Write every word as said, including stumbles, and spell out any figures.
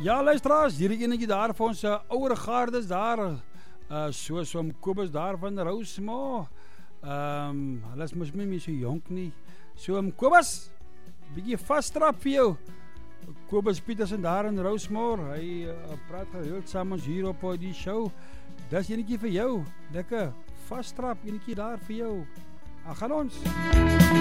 Ja, luisteraars, hierdie enetjie daar vir ons uh, ouer gaardes daar, uh, soos om Kobus daar van Rosemore. Um, hulle is mos nie meer so jonk nie. So om Kobus, bietjie vasttrap vir jou. Kobus Petersen daar in Rosemore, hy uh, praat gereeld saam ons hier op die show. Dis enetjie vir jou, lekker vasttrap, enetjie daar vir jou. Ag, gaan ons.